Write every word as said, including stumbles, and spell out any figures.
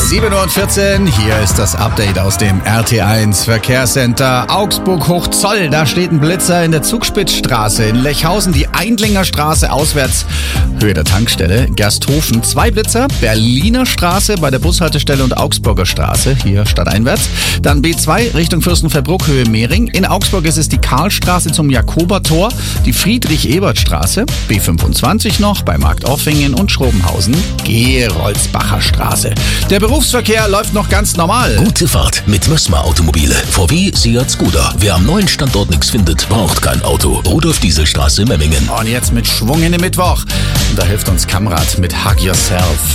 sieben Uhr vierzehn, hier ist das Update aus dem R T eins Verkehrscenter Augsburg-Hochzoll. Da steht ein Blitzer in der Zugspitzstraße, in Lechhausen die Eindlinger Straße auswärts, Höhe der Tankstelle, Gersthofen. Zwei Blitzer, Berliner Straße bei der Bushaltestelle und Augsburger Straße, hier stadteinwärts. Dann B zwei Richtung Fürstenfeldbruck, Höhe Mehring. In Augsburg ist es die Karlstraße zum Jakobertor, die Friedrich-Ebert-Straße, B fünfundzwanzig noch bei Marktoffingen und Schrobenhausen, Geroldsbacher Straße. Der Berufsverkehr läuft noch ganz normal. Gute Fahrt mit Mössmer Automobile. V W, Seat, Skoda. Wer am neuen Standort nichts findet, braucht kein Auto. Rudolf Dieselstraße, Memmingen. Und jetzt mit Schwung in den Mittwoch. Und da hilft uns Kamrat mit Hug Yourself.